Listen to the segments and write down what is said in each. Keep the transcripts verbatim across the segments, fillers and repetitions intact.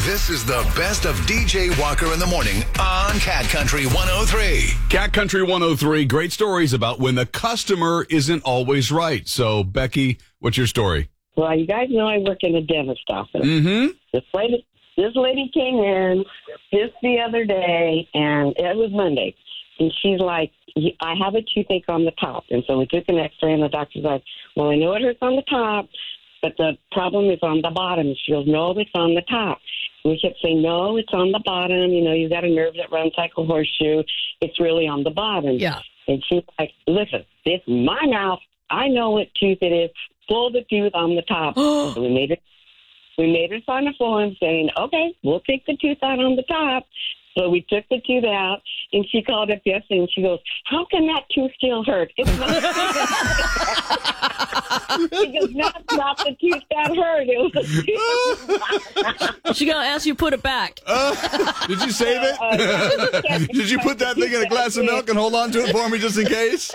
This is the best of D J Walker in the morning on Cat Country one oh three. Cat Country one oh three, great stories about when the customer isn't always right. So, Becky, what's your story? Well, you guys know I work in a dentist office. Mm-hmm. This lady, this lady came in just the other day, and it was Monday, and she's like, I have a toothache on the top. And so we took an x-ray, and the doctor's like, well, I know it hurts on the top, but the problem is on the bottom. She goes, no, it's on the top. And we kept saying, no, it's on the bottom. You know, you got a nerve that runs like a horseshoe. It's really on the bottom. Yeah. And she's like, listen, this is my mouth. I know what tooth it is. Pull the tooth on the top. So we made it. We made her sign a form saying, okay, we'll take the tooth out on the top. So we took the tooth out, and she called up yesterday, and she goes, how can that tooth still hurt? It's not. She goes, no, it's not the tooth that hurt. It was the tooth. She's going to ask you to put it back. Uh, did you save it? Uh, yeah. Did you put that thing in a glass of milk and hold on to it for me just in case?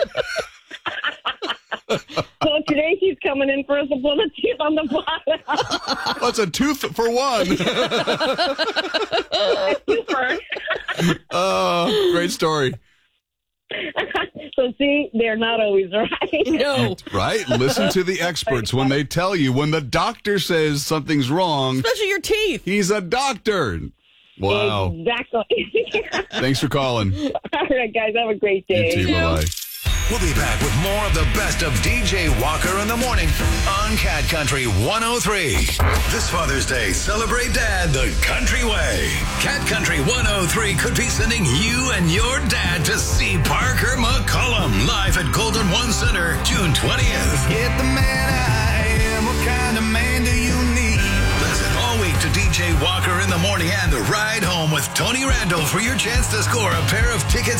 So today she's coming in for us to pull the tooth on the bottom. What's a tooth for one? Super. Oh, great story. So see, they're not always right. No. Right? Listen to the experts when they tell you. When the doctor says something's wrong, Especially your teeth. he's a doctor. Wow. Exactly. Thanks for calling. All right, guys, have a great day. You too. Bye-bye. We'll be back with more of the best of D J Walker in the morning on Cat Country one oh three. This Father's Day, celebrate Dad the country way. Cat Country one oh three could be sending you and your dad to see Parker McCollum live at Golden One Center June twentieth. Get the man I am. What kind of man do you need? Listen all week to D J Walker in the morning and the ride home with Tony Randall for your chance to score a pair of tickets